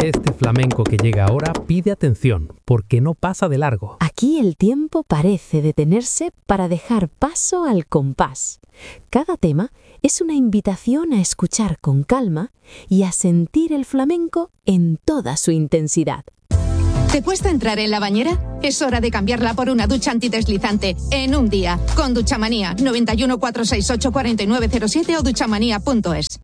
Este flamenco que llega ahora pide atención, porque no pasa de largo. Aquí el tiempo parece detenerse para dejar paso al compás. Cada tema es una invitación a escuchar con calma y a sentir el flamenco en toda su intensidad. ¿Te cuesta entrar en la bañera? Es hora de cambiarla por una ducha antideslizante en un día. Con Duchamanía, 91 468 4907 o duchamanía.es.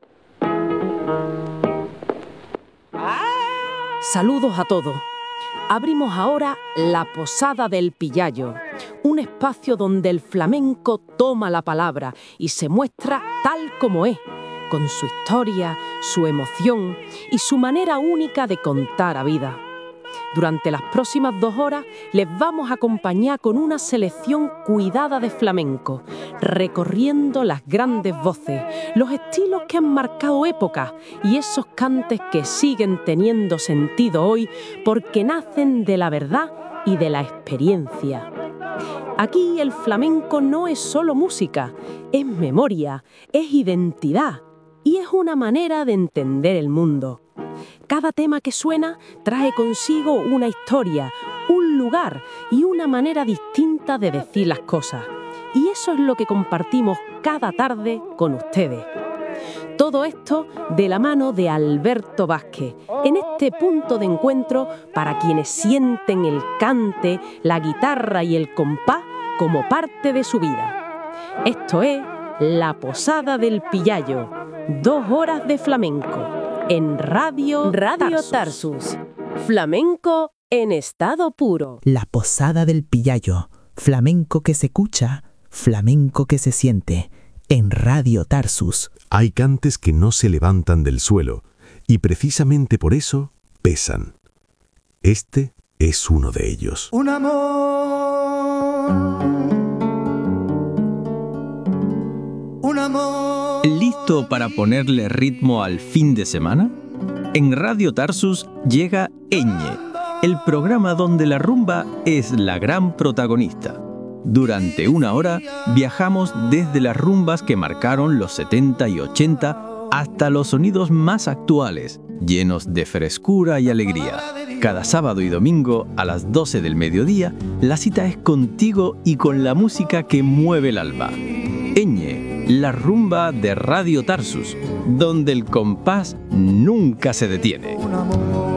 Saludos a todos. Abrimos ahora La Posada del Pillayo, un espacio donde el flamenco toma la palabra y se muestra tal como es, con su historia, su emoción y su manera única de contar a vida. Durante las próximas 2 horas les vamos a acompañar con una selección cuidada de flamenco, recorriendo las grandes voces, los estilos que han marcado épocas y esos cantes que siguen teniendo sentido hoy porque nacen de la verdad y de la experiencia. Aquí el flamenco no es solo música, es memoria, es identidad y es una manera de entender el mundo. Cada tema que suena trae consigo una historia, un lugar y una manera distinta de decir las cosas. Y eso es lo que compartimos cada tarde con ustedes. Todo esto de la mano de Alberto Vázquez, en este punto de encuentro para quienes sienten el cante, la guitarra y el compás como parte de su vida. Esto es La Posada del Pillayo, 2 horas de flamenco. En Radio Tarsus. Flamenco en estado puro. La Posada del Pillayo. Flamenco que se escucha, flamenco que se siente. En Radio Tarsus. Hay cantes que no se levantan del suelo y precisamente por eso pesan. Este es uno de ellos. Un amor. Un amor. ¿Listo para ponerle ritmo al fin de semana? En Radio Tarsus llega Eñe, el programa donde la rumba es la gran protagonista. Durante 1 hora viajamos desde las rumbas que marcaron los 70 y 80 hasta los sonidos más actuales, llenos de frescura y alegría. Cada sábado y domingo a las 12 del mediodía, la cita es contigo y con la música que mueve el alma. Eñe, la rumba de Radio Tarsus, donde el compás nunca se detiene.